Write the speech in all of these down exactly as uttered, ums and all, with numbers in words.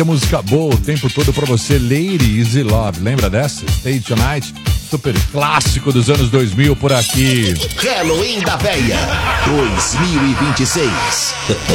Música boa o tempo todo pra você, Lady Easy Love. Lembra dessa? Stay Tonight, super clássico dos anos dois mil por aqui. Halloween da Véia dois mil e vinte e seis.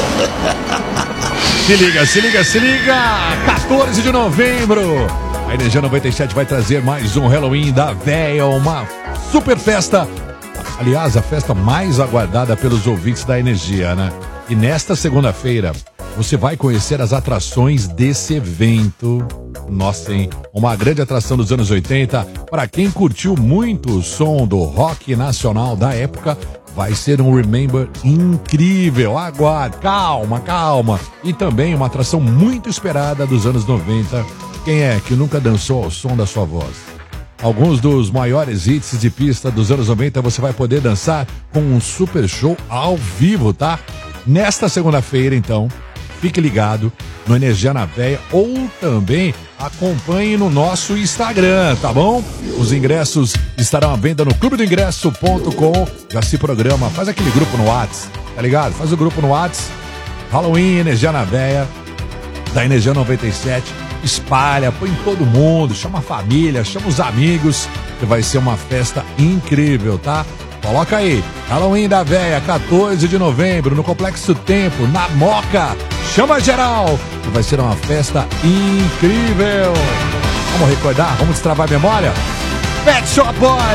Se liga, se liga, se liga! quatorze de novembro. A Energia noventa e sete vai trazer mais um Halloween da Véia, uma super festa. Aliás, a festa mais aguardada pelos ouvintes da Energia, né? E nesta segunda-feira, você vai conhecer as atrações desse evento. Nossa, hein? Uma grande atração dos anos oitenta. Para quem curtiu muito o som do rock nacional da época, vai ser um Remember incrível. Aguarde, calma, calma. E também uma atração muito esperada dos anos noventa. Quem é que nunca dançou ao som da sua voz? Alguns dos maiores hits de pista dos anos noventa você vai poder dançar com um super show ao vivo, tá? Nesta segunda-feira, então, fique ligado no Energia na Véia ou também acompanhe no nosso Instagram, tá bom? Os ingressos estarão à venda no clube do ingresso ponto com. Já se programa, faz aquele grupo no WhatsApp, tá ligado? Faz o grupo no WhatsApp. Halloween, Energia na Véia, da Energia noventa e sete. Espalha, põe todo mundo, chama a família, chama os amigos, que vai ser uma festa incrível, tá? Coloca aí, Halloween da Véia, quatorze de novembro, no Complexo Tempo, na Moca. Chama geral, que vai ser uma festa incrível. Vamos recordar? Vamos destravar a memória? Pet Shop Boys!